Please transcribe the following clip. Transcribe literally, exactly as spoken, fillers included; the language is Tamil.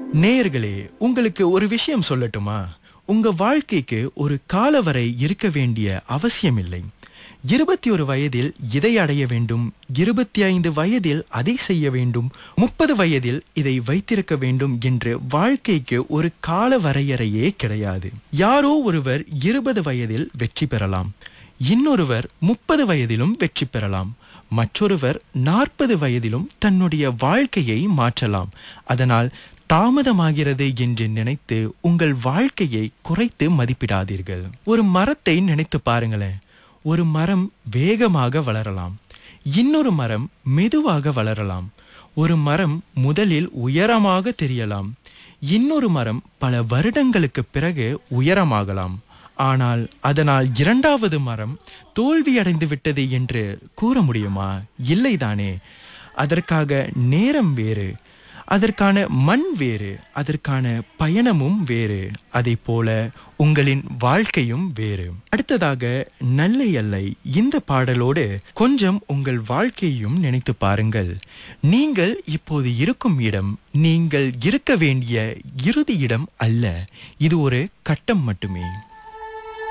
நேயர்களே, உங்களுக்கு ஒரு விஷயம் சொல்லட்டுமா? உங்க வாழ்க்கைக்கு ஒரு காலவரை இருக்க வேண்டிய அவசியமில்லை. இருபத்தி ஒரு வயதில் இதை அடைய வேண்டும், இருபத்தி ஐந்து வயதில் அதை செய்ய வேண்டும், முப்பது வயதில் இதை வைத்திருக்க வேண்டும் என்று வாழ்க்கைக்கு ஒரு கால வரையறையே கிடையாது. யாரோ ஒருவர் இருபது வயதில் வெற்றி பெறலாம், இன்னொருவர் முப்பது வயதிலும் வெற்றி பெறலாம், மற்றொருவர் நாற்பது வயதிலும் தன்னுடைய வாழ்க்கையை மாற்றலாம். அதனால் தாமதமாகிறது என்று நினைத்து உங்கள் வாழ்க்கையை குறைத்து மதிப்பிடாதீர்கள். ஒரு மரத்தை நினைத்து பாருங்களேன். ஒரு மரம் வேகமாக வளரலாம், இன்னொரு மரம் மெதுவாக வளரலாம். ஒரு மரம் முதலில் உயரமாக தெரியலாம், இன்னொரு மரம் பல வருடங்களுக்கு பிறகு உயரமாகலாம். ஆனால் அதனால் இரண்டாவது மரம் தோல்வியடைந்து விட்டது என்று கூற முடியுமா? இல்லைதானே. அதற்காக நேரம் வேறு, அதற்கான மண் வேறு, அதற்கான பயணமும் வேறு. அதை போல உங்களின் வாழ்க்கையும் வேறு. அடுத்ததாக நல்லை அல்லை இந்த பாடலோடு கொஞ்சம் உங்கள் வாழ்க்கையும் நினைத்து பாருங்கள். நீங்கள் இப்போது இருக்கும் இடம் நீங்கள் இருக்க வேண்டிய இறுதி இடம் அல்ல, இது ஒரு கட்டம் மட்டுமே.